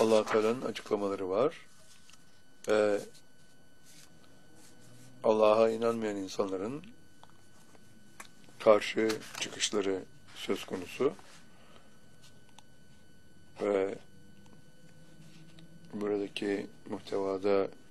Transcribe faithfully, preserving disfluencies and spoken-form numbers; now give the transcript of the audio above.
Allah Teala'nın açıklamaları var. Ve Allah'a inanmayan insanların karşı çıkışları söz konusu. Ve buradaki muhtevada